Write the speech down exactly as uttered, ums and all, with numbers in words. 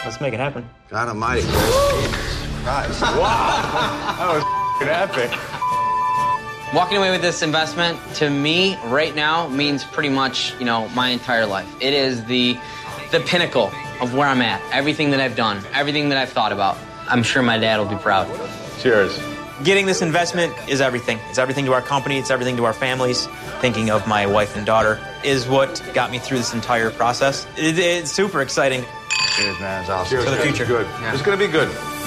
let's make it happen. God almighty. Nice. Wow. That was epic. Walking away with this investment, to me, right now, means pretty much, you know, my entire life. It is the, the pinnacle of where I'm at. Everything that I've done, everything that I've thought about. I'm sure my dad will be proud. Cheers. Getting this investment is everything. It's everything to our company. It's everything to our families. Thinking of my wife and daughter is what got me through this entire process. It, it's super exciting. Cheers, man. It's awesome. For the future. Good. Yeah. It's going to be good.